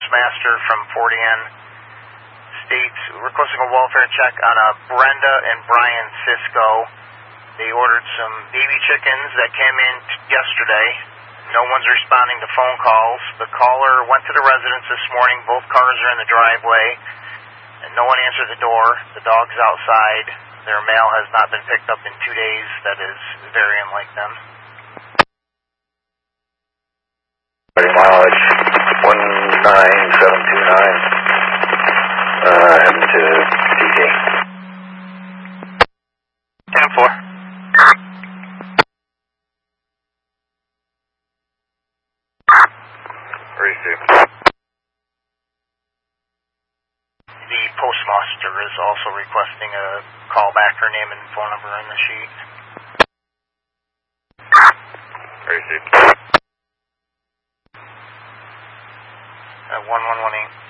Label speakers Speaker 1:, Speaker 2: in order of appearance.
Speaker 1: Master from 40N states requesting a welfare check on a Brenda and Brian Cisco. They ordered some baby chickens that came in yesterday. No one's responding to phone calls. The caller went to the residence this morning. Both cars are in the driveway, and no one answered the door. The dog's outside. Their mail has not been picked up in 2 days. That is very unlike them.
Speaker 2: Mileage 19729. Heading to DT.
Speaker 3: 10-4.
Speaker 1: The postmaster is also requesting a call back. Her name and phone number in the sheet.
Speaker 2: Receive.
Speaker 1: 1118.